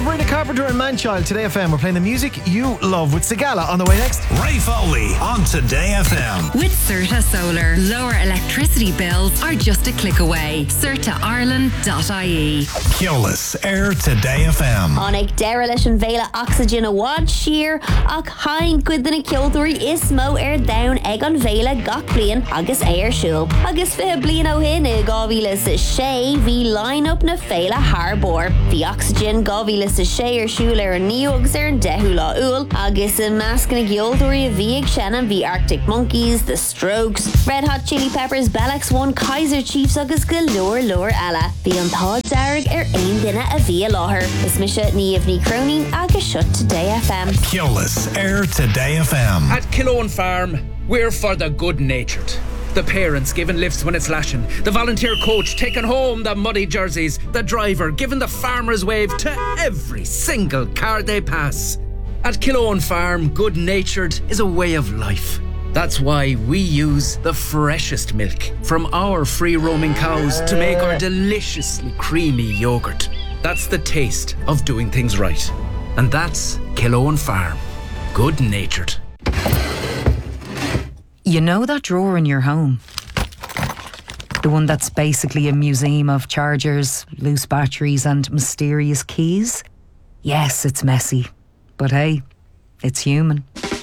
Sabrina Carpenter and Manchild, Today FM. We're playing the music you love with Sigala on the way next. Ray Foley on Today FM. With Certa Solar, lower electricity bills are just a click away. CertaIreland.ie. Keolis, Air Today FM. Onig derelish and Vela oxygen a wad sheer. Och hein gwydden a kildory ismo down egg on Vela gach blian agus air shul. Agus fe blian o hin govilas shay vi line up na Vela harbor. The oxygen govilas shay shul neogs dehula ul. Agus a mask and a gildory vi Shannon v Arctic Monkeys, The Strokes, Red Hot Chili Peppers, Bellex One, Kaiser Chiefs agus galore ella. The Unthod Zarg aim dinna a via laher. Is Misha ni of ni croning agus shut Today FM. Keolis, Air Today FM. At Killowen Farm, we're for the good-natured. The parents giving lifts when it's lashing. The volunteer coach taking home the muddy jerseys. The driver giving the farmer's wave to every single car they pass. At Killowen Farm, good-natured is a way of life. That's why we use the freshest milk from our free-roaming cows to make our deliciously creamy yoghurt. That's the taste of doing things right. And that's Killowen Farm. Good-natured. You know that drawer in your home? The one that's basically a museum of chargers, loose batteries and mysterious keys? Yes, it's messy. But hey, it's human.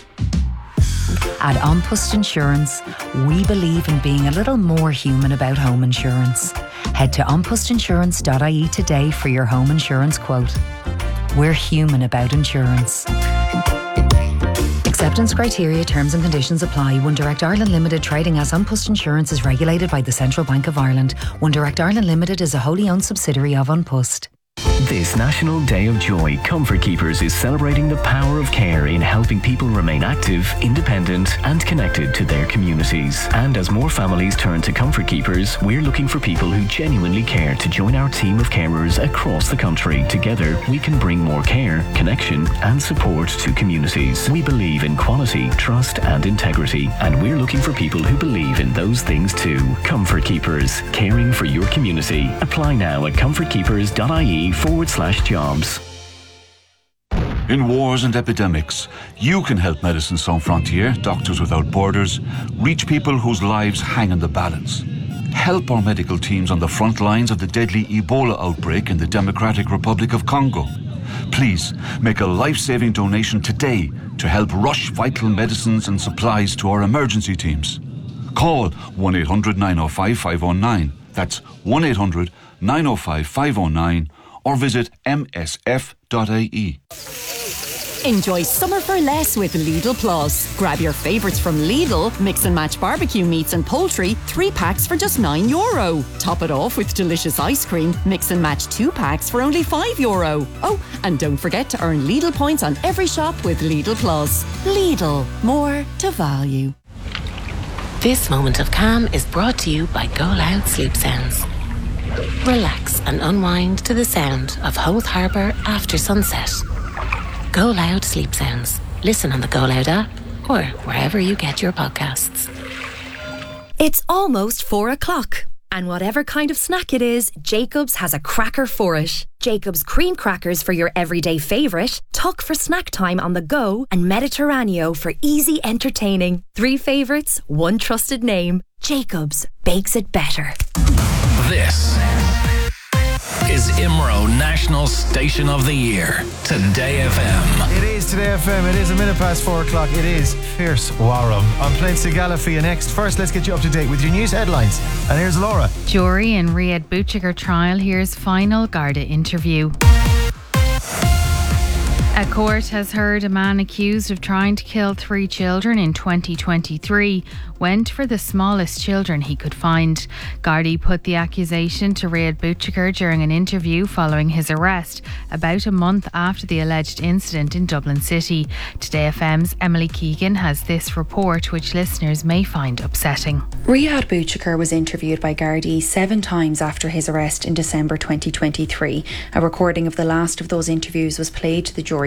At An Post Insurance, we believe in being a little more human about home insurance. Head to onpostinsurance.ie today for your home insurance quote. We're human about insurance. Acceptance criteria, terms and conditions apply. One Direct Ireland Limited, trading as An Post Insurance, is regulated by the Central Bank of Ireland. One Direct Ireland Limited is a wholly owned subsidiary of An Post. This National Day of Joy, Comfort Keepers is celebrating the power of care in helping people remain active, independent and connected to their communities. And as more families turn to Comfort Keepers, we're looking for people who genuinely care to join our team of carers across the country. Together, we can bring more care, connection and support to communities. We believe in quality, trust and integrity, and we're looking for people who believe in those things too. Comfort Keepers, caring for your community. Apply now at comfortkeepers.ie/jobs. In wars and epidemics, you can help Médecins Sans Frontières, Doctors Without Borders, reach people whose lives hang in the balance. Help our medical teams on the front lines of the deadly Ebola outbreak in the Democratic Republic of Congo. Please make a life-saving donation today to help rush vital medicines and supplies to our emergency teams. Call 1-800-905-509. That's 1-800-905-509 or visit msf.ie. Enjoy summer for less with Lidl Plus. Grab your favourites from Lidl, mix and match barbecue meats and poultry, 3 packs for just €9. Top it off with delicious ice cream, mix and match 2 packs for only €5. Oh, and don't forget to earn Lidl points on every shop with Lidl Plus. Lidl, more to value. This moment of calm is brought to you by Go Loud Sleep Sounds. Relax and unwind to the sound of Howth Harbour after sunset. Go Loud Sleep Sounds. Listen on the Go Loud app or wherever you get your podcasts. It's almost 4 o'clock. And whatever kind of snack it is, Jacobs has a cracker for it. Jacobs cream crackers for your everyday favourite, Tuck for snack time on the go, and Mediterraneo for easy entertaining. 3 favourites, 1 trusted name. Jacobs bakes it better. This is IMRO National Station of the Year, Today FM. It is Today FM. It is a minute past 4 o'clock. It is Fierce Warham. I'm playing Sigala for you next. First, let's get you up to date with your news headlines. And here's Laura. Jury in Riyadh Bouchiger trial hears final Garda interview. A court has heard a man accused of trying to kill 3 children in 2023 went for the smallest children he could find. Gardaí put the accusation to Riyadh Bouchiger during an interview following his arrest about a month after the alleged incident in Dublin City. Today FM's Emily Keegan has this report, which listeners may find upsetting. Riyadh Bouchiger was interviewed by Gardaí 7 times after his arrest in December 2023. A recording of the last of those interviews was played to the jury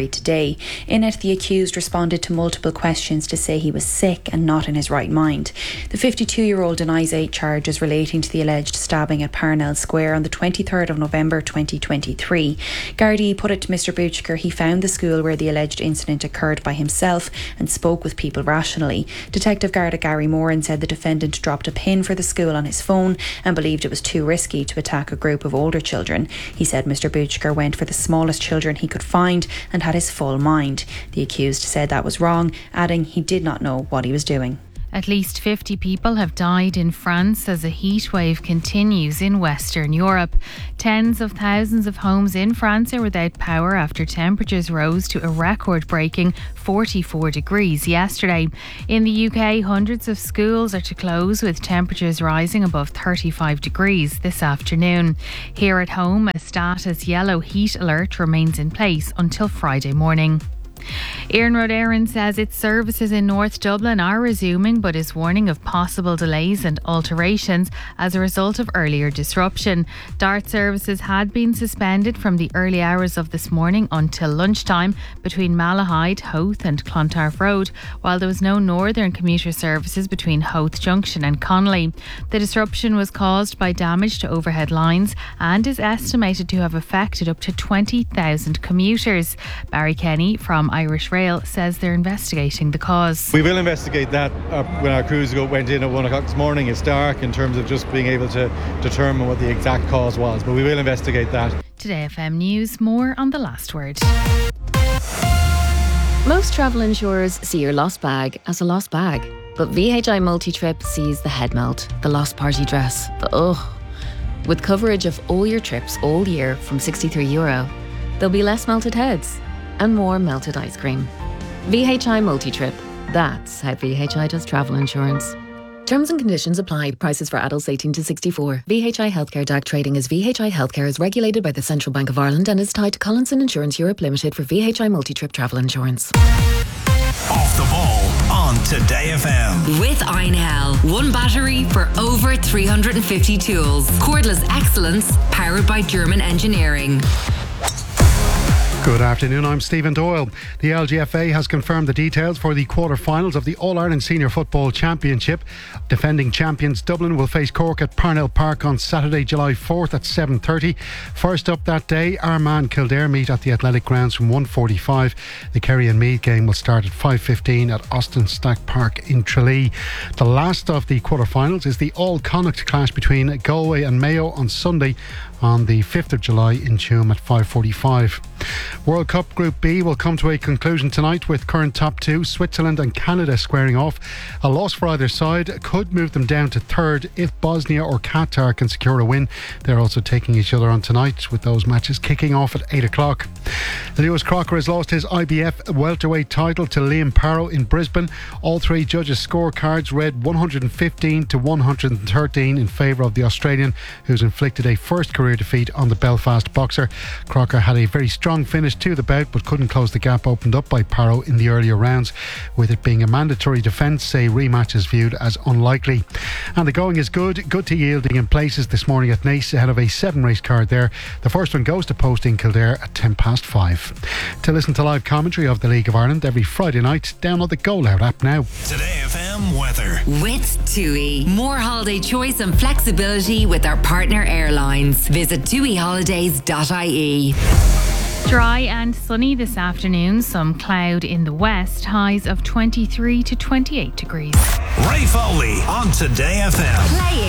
inquiry today. In it, the accused responded to multiple questions to say he was sick and not in his right mind. The 52-year-old denies 8 charges relating to the alleged stabbing at Parnell Square on the 23rd of November 2023. Gardaí put it to Mr Butcher he found the school where the alleged incident occurred by himself and spoke with people rationally. Detective Garda Gary Moran said the defendant dropped a pin for the school on his phone and believed it was too risky to attack a group of older children. He said Mr Butcher went for the smallest children he could find and had his full mind. The accused said that was wrong, adding he did not know what he was doing. At least 50 people have died in France as a heat wave continues in Western Europe. Tens of thousands of homes in France are without power after temperatures rose to a record-breaking 44 degrees yesterday. In the UK, hundreds of schools are to close with temperatures rising above 35 degrees this afternoon. Here at home, a status yellow heat alert remains in place until Friday morning. Iarnród Éireann says its services in North Dublin are resuming but is warning of possible delays and alterations as a result of earlier disruption. DART services had been suspended from the early hours of this morning until lunchtime between Malahide, Howth and Clontarf Road, while there was no northern commuter services between Howth Junction and Connolly. The disruption was caused by damage to overhead lines and is estimated to have affected up to 20,000 commuters. Barry Kenny from Irish Rail says they're investigating the cause. We will investigate that. When our crews went in at 1 o'clock this morning, it's dark in terms of just being able to determine what the exact cause was, but we will investigate that. Today FM News, more on The Last Word. Most travel insurers see your lost bag as a lost bag, but VHI Multi-Trip sees the head melt, the lost party dress, the ugh. With coverage of all your trips all year from €63, there'll be less melted heads and more melted ice cream. VHI Multi-Trip. That's how VHI does travel insurance. Terms and conditions apply. Prices for adults 18 to 64. VHI Healthcare DAC trading as VHI Healthcare is regulated by the Central Bank of Ireland and is tied to Collinson Insurance Europe Limited for VHI Multi-Trip travel insurance. Off the ball on Today FM. With Einhell. One battery for over 350 tools. Cordless excellence powered by German engineering. Good afternoon, I'm Stephen Doyle. The LGFA has confirmed the details for the quarter-finals of the All-Ireland Senior Football Championship. Defending champions Dublin will face Cork at Parnell Park on Saturday, July 4th at 7:30. First up that day, Armagh Kildare meet at the Athletic Grounds from 1:45. The Kerry and Meath game will start at 5:15 at Austin Stack Park in Tralee. The last of the quarter-finals is the All-Connacht clash between Galway and Mayo on Sunday on the 5th of July in Tuam at 5:45. World Cup Group B will come to a conclusion tonight with current top two, Switzerland and Canada, squaring off. A loss for either side could move them down to third if Bosnia or Qatar can secure a win. They're also taking each other on tonight, with those matches kicking off at 8 o'clock. Lewis Crocker has lost his IBF welterweight title to Liam Parrow in Brisbane. All three judges' scorecards read 115 to 113 in favour of the Australian, who's inflicted a first career defeat on the Belfast boxer. Crocker had a very strong finish to the bout but couldn't close the gap opened up by Parrow in the earlier rounds. With it being a mandatory defence, a rematch is viewed as unlikely. And the going is good to yielding in places this morning at Naas ahead of a 7-race card there. The first one goes to Posting Kildare at 5:10. To listen to live commentary of the League of Ireland every Friday night, download the Go Loud app now. Today FM weather. With TUI. More holiday choice and flexibility with our partner airlines. Visit tuiholidays.ie. Dry and sunny this afternoon, some cloud in the west, highs of 23 to 28 degrees. Ray Foley on Today FM. Play